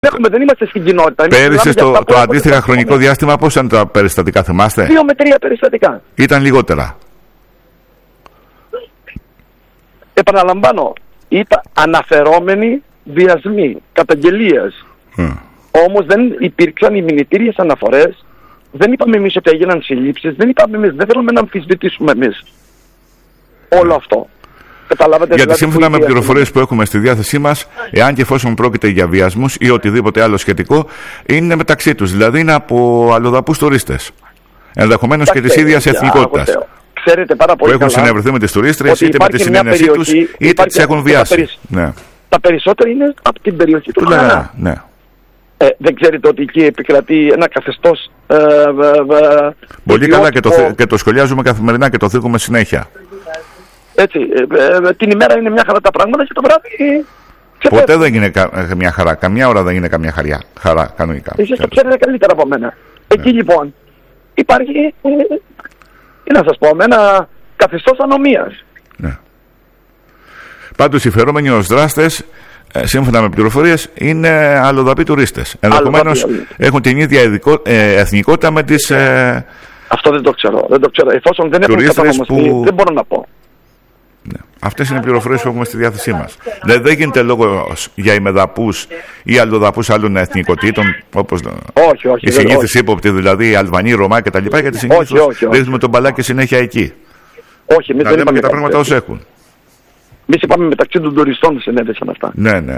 δεν είμαστε στην κοινότητα. Πέρυσι το αντίστοιχα χρονικό διάστημα πώς ήταν τα περιστατικά, θυμάστε? 2 με 3 περιστατικά. Ήταν λιγότερα. Επαναλαμβάνω, ήταν αναφερόμενοι βιασμοί, καταγγελίες. Όμως δεν υπήρξαν οι μηνυτήριες αναφορές. Δεν είπαμε εμείς ότι έγιναν συλλήψεις. Δεν είπαμε εμείς, δεν θέλουμε να αμφισβητήσουμε εμείς όλο αυτό. Γιατί δηλαδή, σύμφωνα με πληροφορίες που έχουμε στη διάθεσή μας, εάν και εφόσον πρόκειται για βιασμούς ή οτιδήποτε άλλο σχετικό, είναι μεταξύ τους. Δηλαδή είναι από αλλοδαπούς τουρίστες. Ενδεχομένως και της ίδιας εθνικότητας. Ξέρετε πάρα πολύ που έχουν καλά συνευρεθεί με τις τουρίστρες, είτε με τη συνένεσή τους, είτε τις έχουν βιάσει. Τα περισσότερα είναι από την περιοχή του Χανά. Ναι. Δεν ξέρετε ότι εκεί επικρατεί ένα καθεστώς. Πολύ καλά και το σχολιάζουμε καθημερινά και το θίγουμε συνέχεια. Έτσι, την ημέρα είναι μια χαρά τα πράγματα και το βράδυ. Ποτέ δεν είναι μια χαρά. Καμιά ώρα δεν είναι καμιά χαρά κανονικά. Εσείς το ξέρετε καλύτερα από μένα. Εκεί λοιπόν υπάρχει, τι να σας πω, ένα καθεστώς ανομίας. Ναι. Πάντως οι φερόμενοι ως δράστες, σύμφωνα με πληροφορίες, είναι αλλοδαποί τουρίστες. Ενδεχομένως έχουν την ίδια εθνικότητα με τις. Αυτό δεν το ξέρω. Εφόσον δεν έχουν κατανομαστεί, δεν μπορώ να πω. Ναι. Αυτές είναι οι πληροφορίες που έχουμε στη διάθεσή μας. Δηλαδή δεν γίνεται λόγος για ημεδαπούς ή αλλοδαπούς άλλων εθνικοτήτων, όπως η συνήθις ύποπτη, δηλαδή οι Αλβανοί, Ρωμά κτλ. Γιατί συνήθως ρίχνουμε τον μπαλάκι συνέχεια εκεί. Όχι, εμείς δεν είπαμε τα πράγματα όσο έχουν. Εμείς είπαμε μεταξύ των τουριστών συνέβησαν αυτά. Ναι.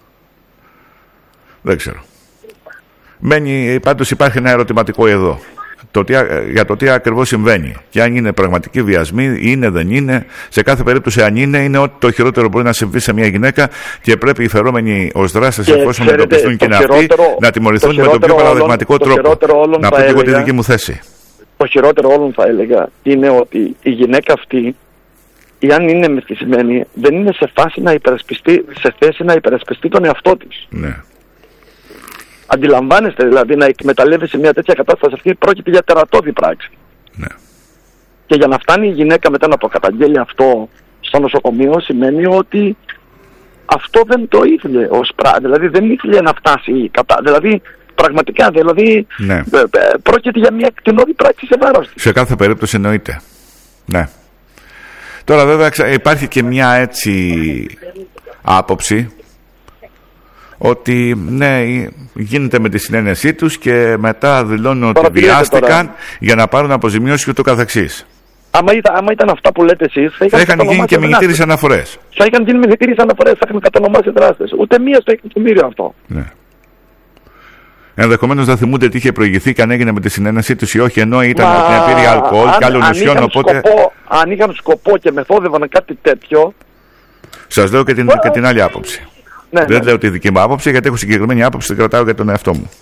Δεν ξέρω. Πάντως υπάρχει ένα ερωτηματικό εδώ. Για το τι ακριβώς συμβαίνει. Και αν είναι πραγματική βιασμή, είναι, δεν είναι. Σε κάθε περίπτωση, αν είναι ότι το χειρότερο μπορεί να συμβεί σε μια γυναίκα και πρέπει οι φερόμενοι ως δράστες, εφόσον εντοπιστούν και είναι αυτοί, να τιμωρηθούν με τον πιο παραδειγματικό τρόπο. Να πω λίγο τη δική μου θέση. Το χειρότερο όλων θα έλεγα είναι ότι η γυναίκα αυτή, αν είναι μεθυσμένη, δεν είναι σε θέση να υπερασπιστεί τον εαυτό της. Ναι. Αντιλαμβάνεστε δηλαδή να εκμεταλλεύεσαι μια τέτοια κατάσταση, αυτή πρόκειται για τερατώδη πράξη. Ναι. Και για να φτάνει η γυναίκα μετά να το καταγγέλει αυτό στο νοσοκομείο σημαίνει ότι αυτό δεν το ήθελε ως πράξη. Δηλαδή δεν ήθελε να φτάσει δηλαδή πραγματικά ναι. Πρόκειται για μια κτηνώδη πράξη σε βάρος της. Σε κάθε περίπτωση εννοείται. Ναι. Τώρα βέβαια υπάρχει και μια έτσι άποψη ότι ναι, γίνεται με τη συνένεσή τους και μετά δηλώνουν ότι βιάστηκαν για να πάρουν αποζημίωση και ούτω καθεξής. Άμα ήταν αυτά που λέτε εσείς, θα είχαν γίνει και μηνυτήριες αναφορές. Θα είχαν γίνει μηνυτήριες αναφορές, θα είχαν κατονομάσει δράστες. Ούτε μία στο εκατομμύριο αυτό. Ναι. Ενδεχομένως δεν θυμούνται τι είχε προηγηθεί και αν έγινε με τη συνένεσή τους ή όχι, ενώ ήταν από την απειρία αλκοόλ και άλλων ουσιών. Αν είχαν σκοπό και μεθόδευαν κάτι τέτοιο. Σας λέω και την άλλη άποψη. Ναι, δεν λέω τη δική μου άποψη, γιατί έχω συγκεκριμένη άποψη, την κρατάω για τον εαυτό μου.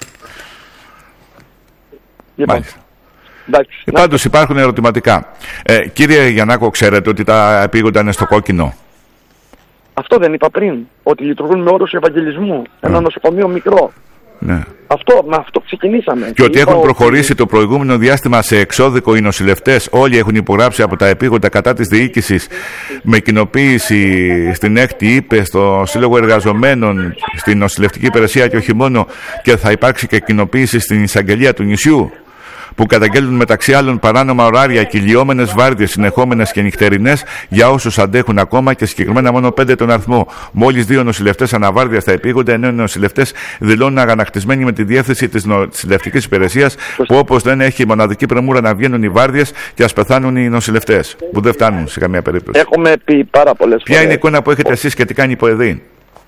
Μάλιστα. Πάντως υπάρχουν ερωτηματικά. Κύριε Γιαννάκο, ξέρετε ότι τα επίγοντα είναι στο κόκκινο? Αυτό δεν είπα πριν, ότι λειτουργούν με όρους ευαγγελισμού. Ένα νοσοκομείο μικρό. Ναι. Με αυτό ξεκινήσαμε. Και ότι έχουν προχωρήσει το προηγούμενο διάστημα σε εξώδικο οι νοσηλευτές. Όλοι έχουν υπογράψει από τα επίγοντα κατά της διοίκησης με κοινοποίηση στην έκτη ΥΠΕ, στο Σύλλογο Εργαζομένων, στην νοσηλευτική υπηρεσία και όχι μόνο, και θα υπάρξει και κοινοποίηση στην εισαγγελία του νησιού, που καταγγέλνουν μεταξύ άλλων παράνομα ωράρια, κυλιόμενες βάρδιες συνεχόμενες και νυχτερινές για όσους αντέχουν ακόμα και συγκεκριμένα μόνο 5 τον αριθμό. Μόλις 2 νοσηλευτές αναβάρδια στα επίγοντα, ενώ οι νοσηλευτές δηλώνουν αγανακτισμένοι με τη διεύθυνση της νοσηλευτικής υπηρεσίας, που όπως δεν έχει μοναδική πρεμούρα να βγαίνουν οι βάρδιες και ας πεθάνουν οι νοσηλευτές, που δεν φτάνουν σε καμία περίπτωση. Έχουμε πει πάρα πολλές φορές. Ποια είναι η εικόνα που έχετε εσείς και τι κάνει η ΠΟΕΔΗ?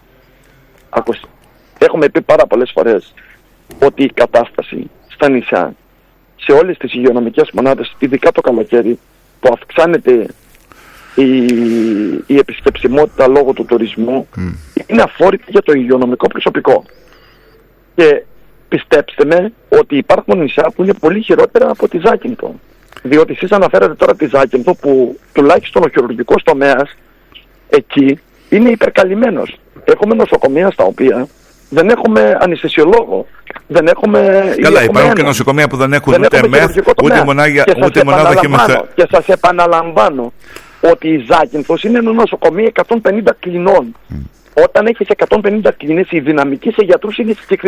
Έχουμε πει πάρα πολλές φορές ότι η κατάσταση στα νησιά, σε όλες τις υγειονομικές μονάδες, ειδικά το καλοκαίρι, που αυξάνεται η επισκεψιμότητα λόγω του τουρισμού, είναι αφόρητη για το υγειονομικό προσωπικό. Και πιστέψτε με ότι υπάρχουν νησιά που είναι πολύ χειρότερα από τη Ζάκυνθο. Διότι εσείς αναφέρατε τώρα τη Ζάκυνθο, που τουλάχιστον ο χειρουργικός τομέας εκεί είναι υπερκαλυμμένος. Έχουμε νοσοκομεία στα οποία δεν έχουμε αναισθησιολόγο. Δεν έχουμε. Καλά, υπάρχουν και νοσοκομεία που δεν έχουν ούτε μεθ, ούτε μονάδα χημεθ. Και σας επαναλαμβάνω ότι η Ζάκυνθος είναι ένα νοσοκομείο 150 κλινών. Όταν έχεις 150 κλινές, η δυναμική σε γιατρούς είναι συγκεκριμένη.